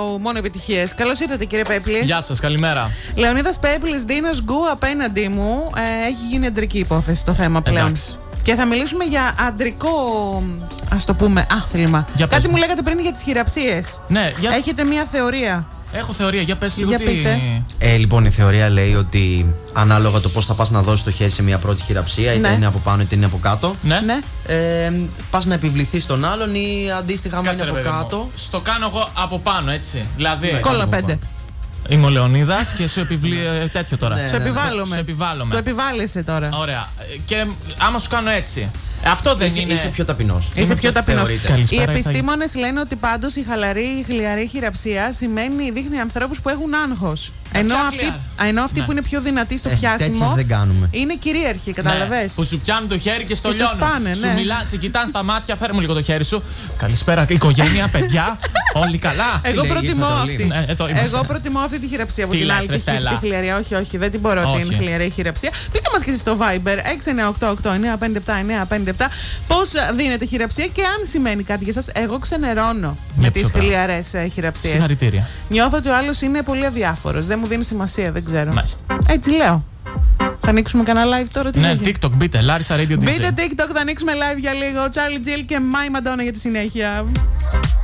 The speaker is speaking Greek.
μόνο επιτυχίες. Καλώς ήρθατε, κύριε Πέπλη. Γεια σας, καλημέρα. Λεωνίδας Πέπλης, Δίνος Γκου απέναντί μου. Έχει γίνει αντρική υπόθεση το θέμα πλέον. Εντάξει. Και θα μιλήσουμε για αντρικό, ας το πούμε, άθλημα. Κάτι μου λέγατε πριν για τις χειραψίες. Ναι, Έχετε μία θεωρία. Έχω θεωρία, για πες λίγο. Για πείτε. Λοιπόν, η θεωρία λέει ότι ανάλογα το πώς θα πας να δώσεις το χέρι σε μια πρώτη χειραψία, είτε είναι από πάνω είτε είναι από κάτω, πας να επιβληθείς στον άλλον ή αντίστοιχα άμα είναι από κάτω. Στο κάνω εγώ από πάνω, έτσι. Δηλαδή. Κόλλα 5. Είμαι ο Λεωνίδας και σου τέτοιο τώρα. Σου επιβάλλομαι. Σου επιβάλλομαι. Το επιβάλλεσαι τώρα. Ωραία. Και άμα σου κάνω έτσι. Αυτό δεν είναι. Είσαι πιο ταπεινός. Είσαι πιο ταπεινός. Οι Καλησπέρα, επιστήμονες λένε ότι πάντως η χλιαρή χειραψία δείχνει ανθρώπους που έχουν άγχος. Ενώ αυτοί που είναι πιο δυνατοί στο πιάσιμο δεν κάνουμε. είναι κυρίαρχοι, καταλαβες. Που σου πιάνουν το χέρι και στο Και λιώνουν. σπάνε, Σου μιλά, σε κοιτάνε στα μάτια, φέρε μου λίγο το χέρι σου. Καλησπέρα, οικογένεια, παιδιά. Όλοι καλά. Εγώ προτιμώ αυτή. Εγώ προτιμώ αυτή τη χειραψία από Τι την λες, άλλη. ρε, Στέλλα? Τη χλιαρή. Όχι, δεν την μπορώ την χλιαρή χειραψία. Πείτε μας και εσείς στο Viber 698-957-957 πώς δίνετε χειραψία και αν σημαίνει κάτι για σας. Εγώ ξενερώνω με τις χλιαρές χειραψίες. Συγχαρητήρια. Νιώθω ότι ο άλλος είναι πολύ αδιάφορος. Δεν μου δίνει σημασία, δεν ξέρω. Μάλιστα. Έτσι λέω. Θα ανοίξουμε κανένα live τώρα, τι Ναι, λέγε? TikTok, μπείτε, Larissa Radio DJ. Μπείτε TikTok, θα ανοίξουμε live για λίγο. Charlie Jill και My Madonna για τη συνέχεια.